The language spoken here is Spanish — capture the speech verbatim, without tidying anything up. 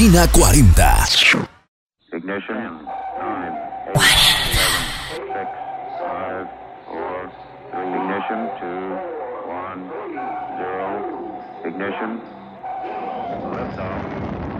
Gasolina cuarenta. Ignition. nine, eight, seven, six, five, four, three. Ignition. two, one, zero. Ignition. Liftoff.